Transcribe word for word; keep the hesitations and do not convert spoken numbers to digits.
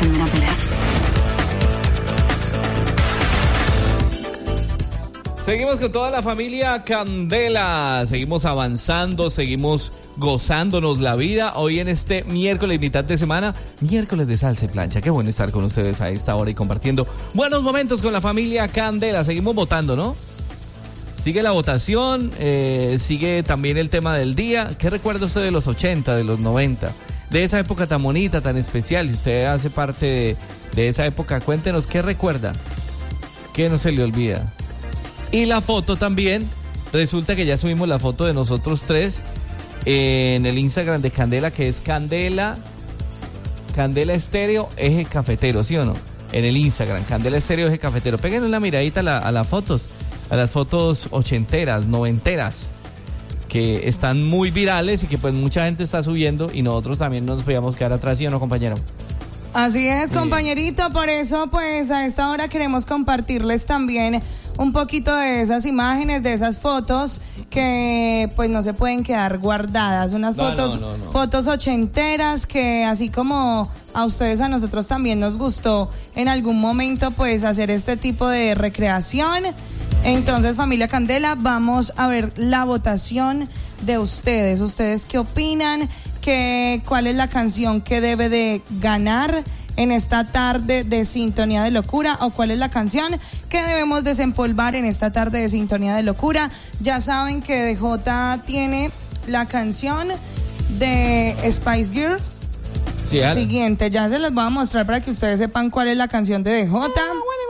déjenme una pelea. Seguimos con toda la familia Candela, seguimos avanzando, seguimos gozándonos la vida. Hoy en este miércoles, mitad de semana, miércoles de salsa y plancha. Qué bueno estar con ustedes a esta hora y compartiendo buenos momentos con la familia Candela. Seguimos votando, ¿no? Sigue la votación, eh, sigue también el tema del día. ¿Qué recuerda usted de los ochenta, de los noventa? De esa época tan bonita, tan especial. Si usted hace parte de, de esa época, cuéntenos qué recuerda, qué no se le olvida. Y la foto también, resulta que ya subimos la foto de nosotros tres en el Instagram de Candela, que es Candela, Candela Estéreo Eje Cafetero, ¿sí o no? En el Instagram, Candela Estéreo Eje Cafetero. Péguenle una miradita a, la, a las fotos, a las fotos ochenteras, noventeras, que están muy virales y que pues mucha gente está subiendo y nosotros también no nos podíamos quedar atrás, ¿sí o no, compañero? Así es, Sí. compañerito, por eso pues a esta hora queremos compartirles también un poquito de esas imágenes, de esas fotos que pues no se pueden quedar guardadas, unas No, fotos no, no, no. fotos ochenteras que así como a ustedes, a nosotros también nos gustó en algún momento pues hacer este tipo de recreación. Entonces, familia Candela, vamos a ver la votación de ustedes. ¿Ustedes qué opinan? ¿Qué, cuál es la canción que debe de ganar en esta tarde de Sintonía de Locura? ¿O cuál es la canción que debemos desempolvar en esta tarde de Sintonía de Locura? Ya saben que D J tiene la canción de Spice Girls. Sí, Ana. Siguiente, ya se las voy a mostrar para que ustedes sepan cuál es la canción de D J.